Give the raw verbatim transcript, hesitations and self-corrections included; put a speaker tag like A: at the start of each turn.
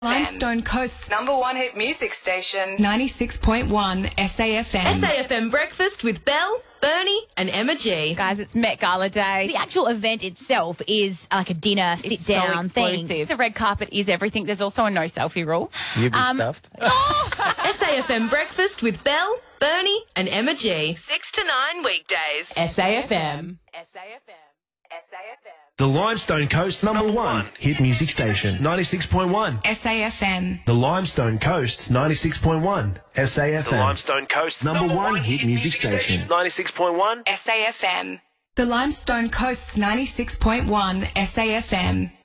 A: Limestone Coast's
B: number one hit music station,
A: ninety-six point one S A F M.
C: S A F M Breakfast with Belle, Bernie and Emma G.
D: Guys, it's Met Gala Day.
E: The actual event itself is like a dinner, sit-down
D: so
E: thing.
D: exclusive. The red carpet is everything. There's also a no selfie rule.
F: You'd be
D: Um,
F: stuffed.
C: S A F M Breakfast with Belle, Bernie and Emma G. six to nine weekdays. S A F M. S A F M. S A F M.
G: The Limestone Coast's number one hit music station, ninety-six point one.
A: S A F M.
G: The Limestone Coast's ninety-six point one. S A F M. The Limestone Coast's number one hit music station, ninety-six point one.
A: S A F M. The Limestone Coast's ninety-six point one S A F M.